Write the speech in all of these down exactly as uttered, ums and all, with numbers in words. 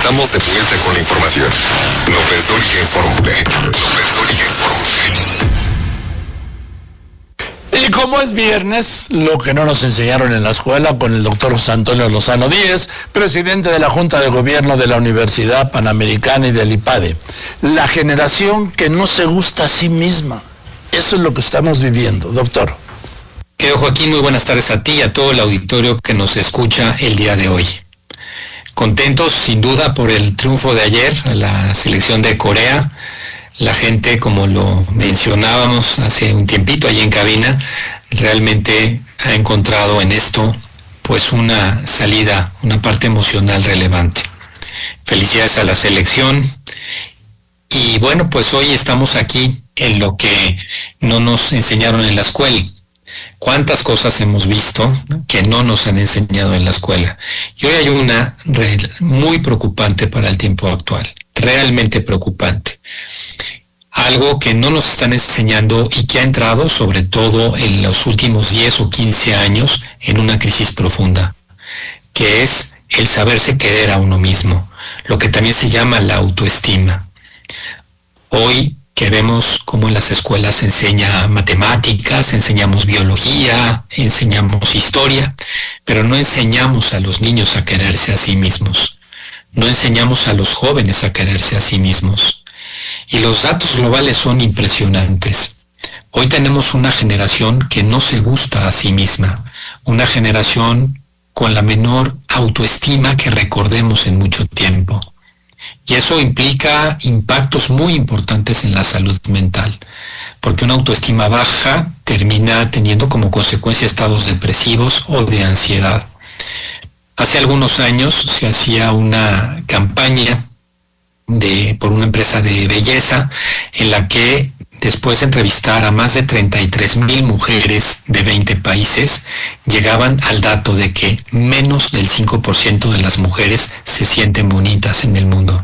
Estamos de vuelta con la información. López Dóriga Informe. López Dóriga Informe. Y como es viernes, lo que no nos enseñaron en la escuela, con el doctor José Antonio Lozano Díez, presidente de la Junta de Gobierno de la Universidad Panamericana y del IPADE. La generación que no se gusta a sí misma. Eso es lo que estamos viviendo, doctor. Querido Joaquín, muy buenas tardes a ti y a todo el auditorio que nos escucha el día de hoy. Contentos, sin duda, por el triunfo de ayer a la selección de Corea. La gente, como lo mencionábamos hace un tiempito allí en cabina, realmente ha encontrado en esto pues una salida, una parte emocional relevante. Felicidades a la selección. Y bueno, pues hoy estamos aquí en lo que no nos enseñaron en la escuela. ¿Cuántas cosas hemos visto que no nos han enseñado en la escuela? Y hoy hay una muy preocupante para el tiempo actual, realmente preocupante. Algo que no nos están enseñando y que ha entrado, sobre todo en los últimos diez o quince años, en una crisis profunda, que es el saberse querer a uno mismo, lo que también se llama la autoestima. Hoy que vemos cómo en las escuelas se enseña matemáticas, enseñamos biología, enseñamos historia, pero no enseñamos a los niños a quererse a sí mismos. No enseñamos a los jóvenes a quererse a sí mismos. Y los datos globales son impresionantes. Hoy tenemos una generación que no se gusta a sí misma, una generación con la menor autoestima que recordemos en mucho tiempo. Y eso implica impactos muy importantes en la salud mental, porque una autoestima baja termina teniendo como consecuencia estados depresivos o de ansiedad. Hace algunos años se hacía una campaña de, por una empresa de belleza en la que, después de entrevistar a más de treinta y tres mil mujeres de veinte países, llegaban al dato de que menos del cinco por ciento de las mujeres se sienten bonitas en el mundo.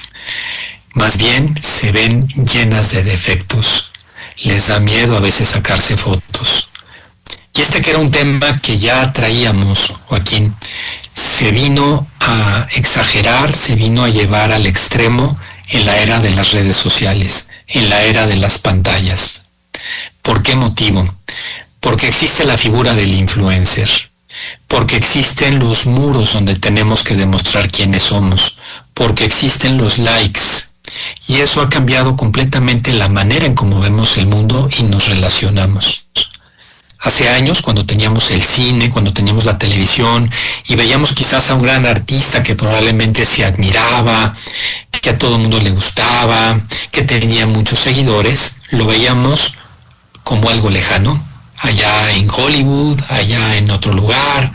Más bien se ven llenas de defectos. Les da miedo a veces sacarse fotos. Y este que era un tema que ya traíamos, Joaquín, se vino a exagerar, se vino a llevar al extremo en la era de las redes sociales, en la era de las pantallas. ¿Por qué motivo? Porque existe la figura del influencer, porque existen los muros donde tenemos que demostrar quiénes somos, porque existen los likes, y eso ha cambiado completamente la manera en cómo vemos el mundo y nos relacionamos. Hace años, cuando teníamos el cine, cuando teníamos la televisión y veíamos quizás a un gran artista que probablemente se admiraba, que a todo el mundo le gustaba, que tenía muchos seguidores, lo veíamos como algo lejano, allá en Hollywood, allá en otro lugar.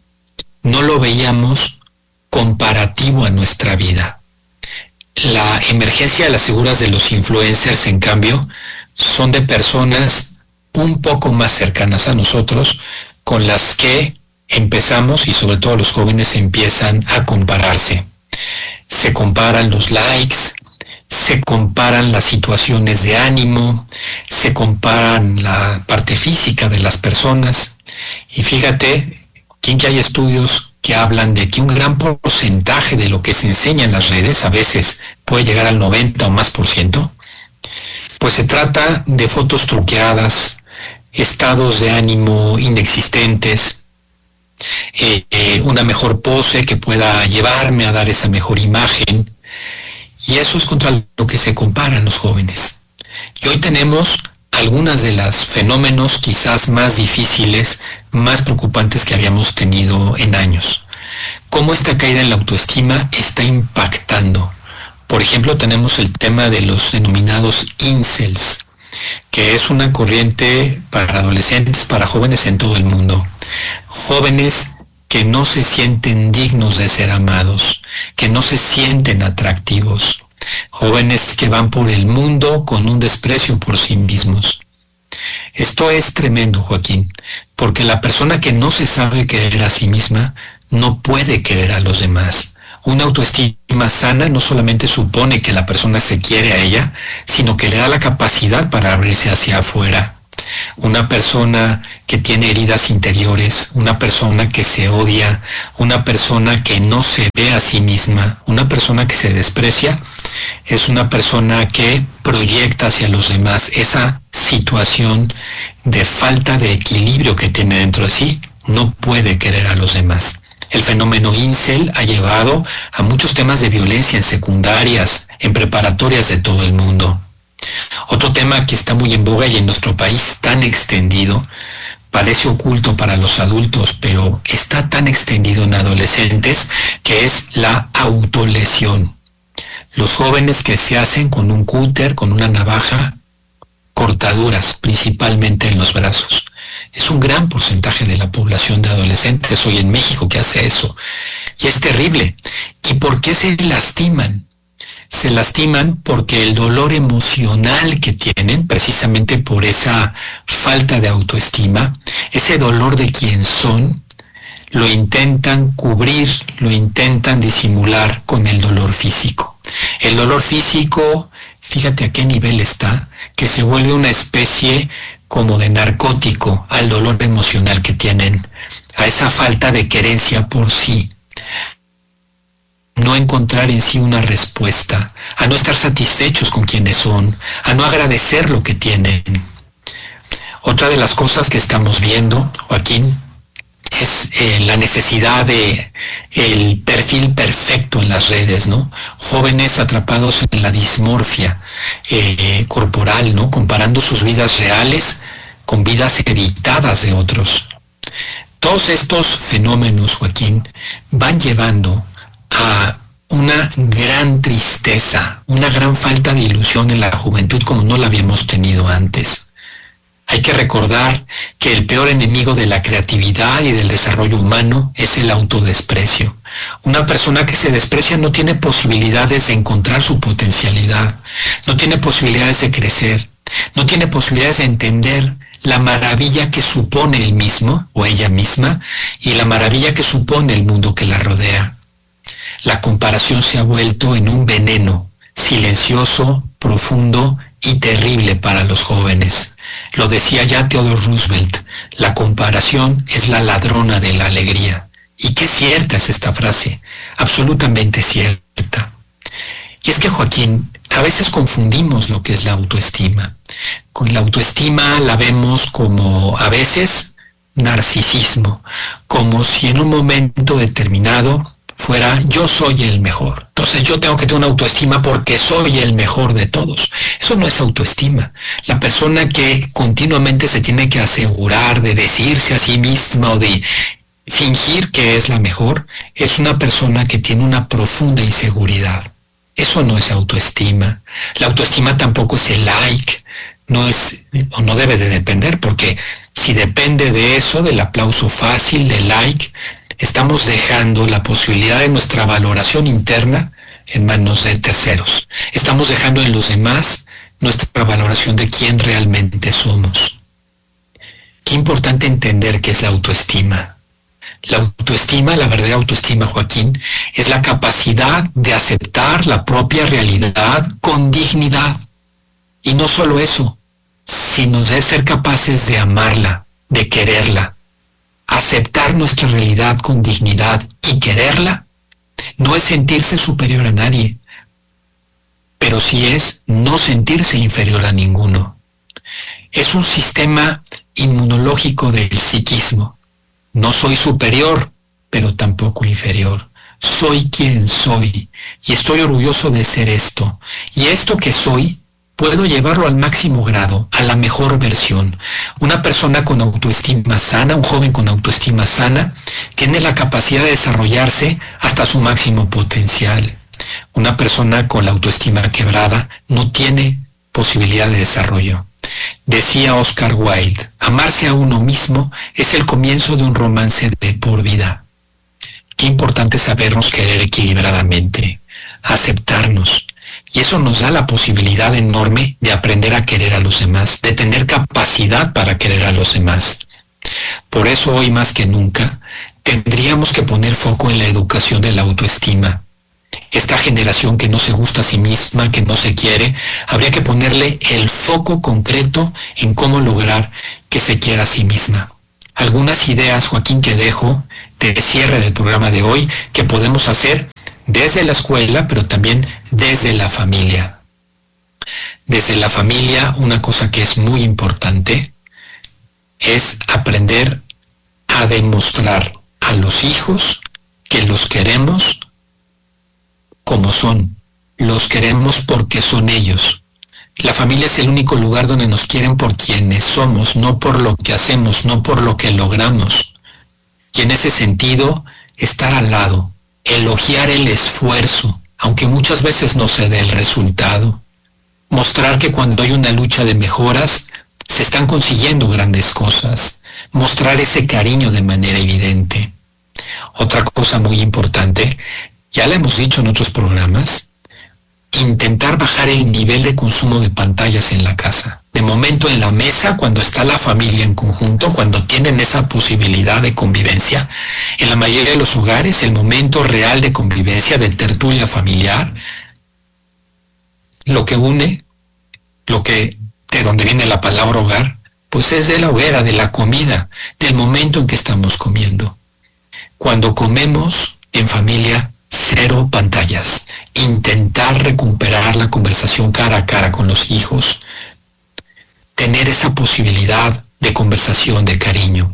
No lo veíamos comparativo a nuestra vida. La emergencia de las figuras de los influencers, en cambio, son de personas un poco más cercanas a nosotros, con las que empezamos, y sobre todo los jóvenes empiezan a compararse. Se comparan los likes, se comparan las situaciones de ánimo, se comparan la parte física de las personas. Y fíjate, que hay estudios que hablan de que un gran porcentaje de lo que se enseña en las redes, a veces puede llegar al noventa o más por ciento, pues se trata de fotos truqueadas, estados de ánimo inexistentes, eh, eh, una mejor pose que pueda llevarme a dar esa mejor imagen, y eso es contra lo que se comparan los jóvenes. Y hoy tenemos algunas de los fenómenos quizás más difíciles, más preocupantes que habíamos tenido en años. Cómo esta caída en la autoestima está impactando. Por ejemplo, tenemos el tema de los denominados incels, que es una corriente para adolescentes, para jóvenes en todo el mundo. Jóvenes que no se sienten dignos de ser amados, que no se sienten atractivos. Jóvenes que van por el mundo con un desprecio por sí mismos. Esto es tremendo, Joaquín, porque la persona que no se sabe querer a sí misma no puede querer a los demás. Una autoestima sana no solamente supone que la persona se quiere a ella, sino que le da la capacidad para abrirse hacia afuera. Una persona que tiene heridas interiores, una persona que se odia, una persona que no se ve a sí misma, una persona que se desprecia, es una persona que proyecta hacia los demás esa situación de falta de equilibrio que tiene dentro de sí, no puede querer a los demás. El fenómeno incel ha llevado a muchos temas de violencia en secundarias, en preparatorias de todo el mundo. Otro tema que está muy en boga y en nuestro país tan extendido, parece oculto para los adultos, pero está tan extendido en adolescentes, que es la autolesión. Los jóvenes que se hacen con un cúter, con una navaja, cortaduras, principalmente en los brazos. Es un gran porcentaje de la población de adolescentes hoy en México que hace eso. Y es terrible. ¿Y por qué se lastiman? Se lastiman porque el dolor emocional que tienen, precisamente por esa falta de autoestima, ese dolor de quién son, lo intentan cubrir, lo intentan disimular con el dolor físico. El dolor físico, fíjate a qué nivel está, que se vuelve una especie como de narcótico al dolor emocional que tienen, a esa falta de querencia por sí. No encontrar en sí una respuesta, a no estar satisfechos con quienes son, a no agradecer lo que tienen. Otra de las cosas que estamos viendo, Joaquín, es eh, la necesidad de el perfil perfecto en las redes, ¿no? Jóvenes atrapados en la dismorfia eh, corporal, ¿no? Comparando sus vidas reales con vidas editadas de otros. Todos estos fenómenos, Joaquín, van llevando a una gran tristeza, una gran falta de ilusión en la juventud como no la habíamos tenido antes. Hay que recordar que el peor enemigo de la creatividad y del desarrollo humano es el autodesprecio. Una persona que se desprecia no tiene posibilidades de encontrar su potencialidad, no tiene posibilidades de crecer, no tiene posibilidades de entender la maravilla que supone él mismo o ella misma y la maravilla que supone el mundo que la rodea. La comparación se ha vuelto en un veneno silencioso, profundo y terrible para los jóvenes. Lo decía ya Theodore Roosevelt, la comparación es la ladrona de la alegría. Y qué cierta es esta frase, absolutamente cierta. Y es que, Joaquín, a veces confundimos lo que es la autoestima. Con la autoestima la vemos como, a veces, narcisismo, como si en un momento determinado fuera yo soy el mejor. Entonces yo tengo que tener una autoestima porque soy el mejor de todos. Eso no es autoestima. La persona que continuamente se tiene que asegurar de decirse a sí misma o de fingir que es la mejor, es una persona que tiene una profunda inseguridad. Eso no es autoestima. La autoestima tampoco es el like. No es, o no debe de depender, porque si depende de eso, del aplauso fácil, del like, estamos dejando la posibilidad de nuestra valoración interna en manos de terceros. Estamos dejando en los demás nuestra valoración de quién realmente somos. Qué importante entender qué es la autoestima. La autoestima, la verdadera autoestima, Joaquín, es la capacidad de aceptar la propia realidad con dignidad. Y no solo eso, sino de ser capaces de amarla, de quererla. Aceptar nuestra realidad con dignidad y quererla no es sentirse superior a nadie, pero sí es no sentirse inferior a ninguno. Es un sistema inmunológico del psiquismo. No soy superior, pero tampoco inferior. Soy quien soy y estoy orgulloso de ser esto. Y esto que soy puedo llevarlo al máximo grado, a la mejor versión. Una persona con autoestima sana, un joven con autoestima sana, tiene la capacidad de desarrollarse hasta su máximo potencial. Una persona con la autoestima quebrada no tiene posibilidad de desarrollo. Decía Oscar Wilde, amarse a uno mismo es el comienzo de un romance de por vida. Qué importante sabernos querer equilibradamente, aceptarnos. Y eso nos da la posibilidad enorme de aprender a querer a los demás, de tener capacidad para querer a los demás. Por eso hoy más que nunca tendríamos que poner foco en la educación de la autoestima, esta generación que no se gusta a sí misma, que no se quiere, habría que ponerle el foco concreto en cómo lograr que se quiera a sí misma. Algunas ideas, Joaquín, que dejo de cierre del programa de hoy, que podemos hacer desde la escuela, pero también desde la familia. Desde la familia, una cosa que es muy importante es aprender a demostrar a los hijos que los queremos como son. Los queremos porque son ellos. La familia es el único lugar donde nos quieren por quienes somos, no por lo que hacemos, no por lo que logramos. Y en ese sentido, estar al lado, elogiar el esfuerzo, aunque muchas veces no se dé el resultado. Mostrar que cuando hay una lucha de mejoras, se están consiguiendo grandes cosas. Mostrar ese cariño de manera evidente. Otra cosa muy importante, ya la hemos dicho en otros programas, intentar bajar el nivel de consumo de pantallas en la casa. De momento en la mesa, cuando está la familia en conjunto, cuando tienen esa posibilidad de convivencia, en la mayoría de los hogares, el momento real de convivencia, de tertulia familiar, lo que une, lo que, de donde viene la palabra hogar, pues es de la hoguera, de la comida, del momento en que estamos comiendo. Cuando comemos en familia, cero pantallas. Intentar recuperar la conversación cara a cara con los hijos. Tener esa posibilidad de conversación, de cariño.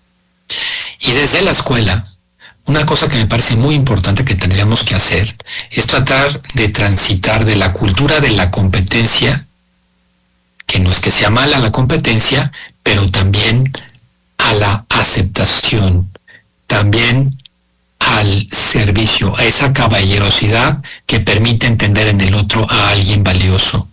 Y desde la escuela, una cosa que me parece muy importante que tendríamos que hacer es tratar de transitar de la cultura de la competencia, que no es que sea mala la competencia, pero también a la aceptación, también al servicio, a esa caballerosidad que permite entender en el otro a alguien valioso.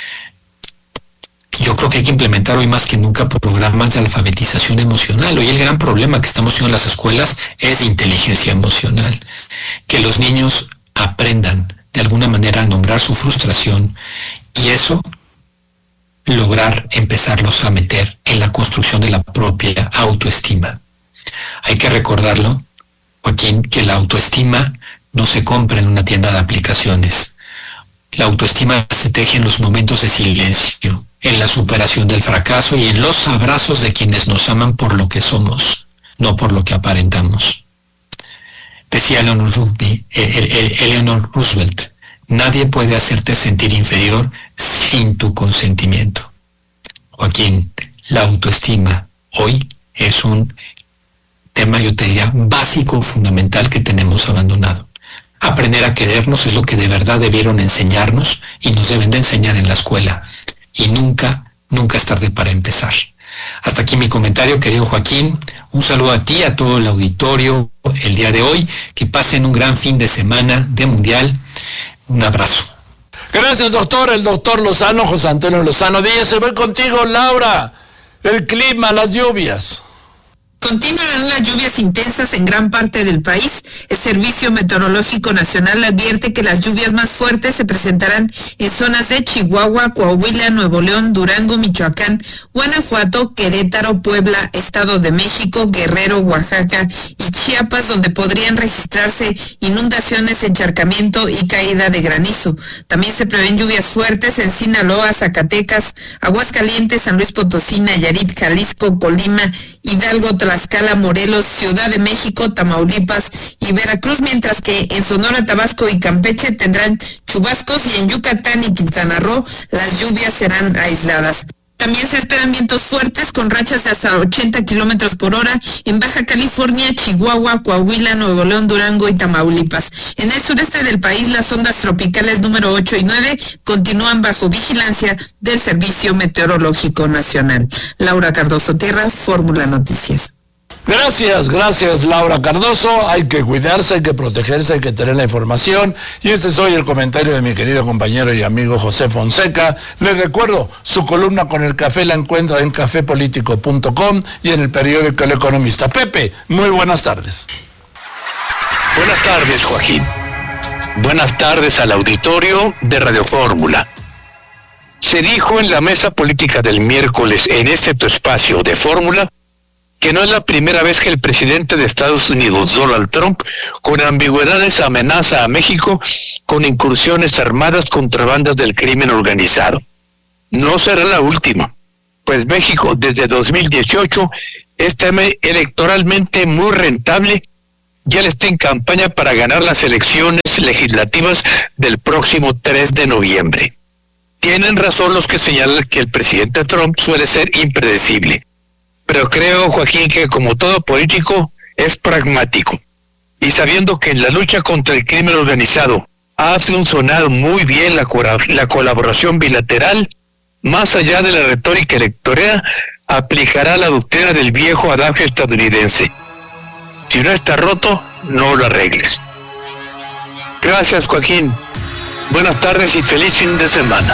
Yo creo que hay que implementar hoy más que nunca programas de alfabetización emocional. Hoy el gran problema que estamos viendo en las escuelas es inteligencia emocional. Que los niños aprendan de alguna manera a nombrar su frustración y eso lograr empezarlos a meter en la construcción de la propia autoestima. Hay que recordarlo, Joaquín, que la autoestima no se compra en una tienda de aplicaciones. La autoestima se teje en los momentos de silencio, en la superación del fracaso y en los abrazos de quienes nos aman por lo que somos, no por lo que aparentamos. Decía Eleanor, Rugby, Eleanor Roosevelt, nadie puede hacerte sentir inferior sin tu consentimiento. Joaquín, la autoestima hoy es un tema, yo te diría, básico, fundamental que tenemos abandonado. Aprender a querernos es lo que de verdad debieron enseñarnos y nos deben de enseñar en la escuela. Y nunca, nunca es tarde para empezar. Hasta aquí mi comentario, querido Joaquín. Un saludo a ti, a todo el auditorio el día de hoy. Que pasen un gran fin de semana de Mundial. Un abrazo. Gracias, doctor. El doctor Lozano, José Antonio Lozano Díaz. Se ve contigo, Laura. El clima, las lluvias. Continuarán las lluvias intensas en gran parte del país. El Servicio Meteorológico Nacional advierte que las lluvias más fuertes se presentarán en zonas de Chihuahua, Coahuila, Nuevo León, Durango, Michoacán, Guanajuato, Querétaro, Puebla, Estado de México, Guerrero, Oaxaca y Chiapas, donde podrían registrarse inundaciones, encharcamiento y caída de granizo. También se prevén lluvias fuertes en Sinaloa, Zacatecas, Aguascalientes, San Luis Potosí, Nayarit, Jalisco, Colima, Hidalgo, Tlaxcala, Morelos, Ciudad de México, Tamaulipas y Veracruz, mientras que en Sonora, Tabasco y Campeche tendrán chubascos y en Yucatán y Quintana Roo las lluvias serán aisladas. También se esperan vientos fuertes con rachas de hasta ochenta kilómetros por hora en Baja California, Chihuahua, Coahuila, Nuevo León, Durango y Tamaulipas. En el sureste del país, las ondas tropicales número ocho y nueve continúan bajo vigilancia del Servicio Meteorológico Nacional. Laura Cardoso Terra, Fórmula Noticias. Gracias, gracias Laura Cardoso. Hay que cuidarse, hay que protegerse, hay que tener la información. Y este es hoy el comentario de mi querido compañero y amigo José Fonseca. Les recuerdo, su columna con el café la encuentra en café político punto com y en el periódico El Economista. Pepe, muy buenas tardes. Buenas tardes, Joaquín. Buenas tardes al auditorio de Radio Fórmula. Se dijo en la mesa política del miércoles en este tu espacio de Fórmula que no es la primera vez que el presidente de Estados Unidos, Donald Trump, con ambigüedades amenaza a México con incursiones armadas contra bandas del crimen organizado. No será la última, pues México desde dos mil dieciocho está electoralmente muy rentable. Ya le está en campaña para ganar las elecciones legislativas del próximo tres de noviembre. Tienen razón los que señalan que el presidente Trump suele ser impredecible, pero creo, Joaquín, que como todo político es pragmático. Y sabiendo que en la lucha contra el crimen organizado ha funcionado muy bien la, la colaboración bilateral, más allá de la retórica electoral, aplicará la doctrina del viejo adagio estadounidense: si no está roto, no lo arregles. Gracias, Joaquín. Buenas tardes y feliz fin de semana.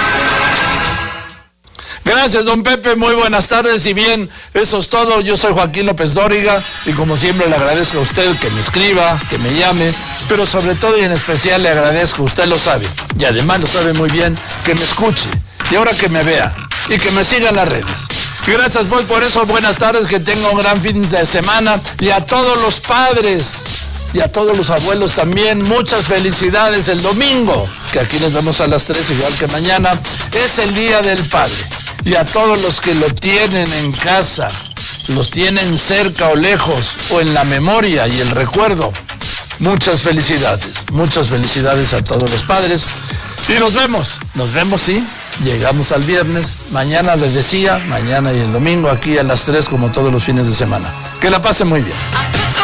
Gracias, don Pepe, muy buenas tardes y bien, eso es todo. Yo soy Joaquín López Dóriga y como siempre le agradezco a usted que me escriba, que me llame, pero sobre todo y en especial le agradezco, usted lo sabe, y además lo sabe muy bien, que me escuche y ahora que me vea y que me siga en las redes. Gracias pues por eso, buenas tardes, que tenga un gran fin de semana y a todos los padres y a todos los abuelos también, muchas felicidades el domingo, que aquí nos vemos a las tres igual que mañana, es el Día del Padre. Y a todos los que lo tienen en casa, los tienen cerca o lejos, o en la memoria y el recuerdo, muchas felicidades, muchas felicidades a todos los padres. Y nos vemos, nos vemos, sí, llegamos al viernes, mañana les decía, mañana y el domingo aquí a las tres como todos los fines de semana. Que la pasen muy bien.